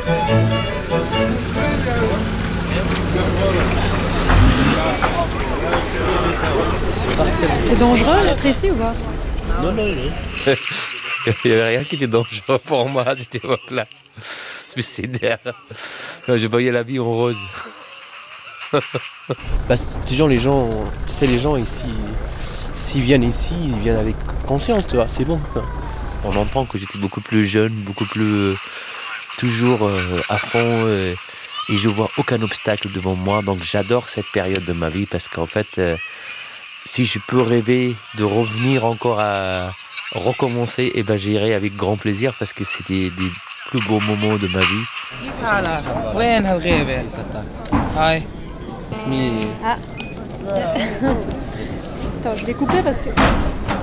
C'est dangereux d'être ici ou pas? Non, non, non. Il n'y avait rien qui était dangereux pour moi à cette époque-là. Suicidaire. Je voyais la vie en rose. Déjà, les gens, tu sais, les gens ici, s'ils viennent ici, ils viennent avec conscience, tu vois, c'est bon. On entend que j'étais beaucoup plus jeune, beaucoup plus toujours à fond et je vois aucun obstacle devant moi. Donc j'adore cette période de ma vie parce qu'en fait, si je peux rêver de revenir encore à recommencer, eh ben j'irai avec grand plaisir parce que c'était des plus beaux moments de ma vie. وين هالغيبة؟ هاي Ah. Attends, je vais couper parce que...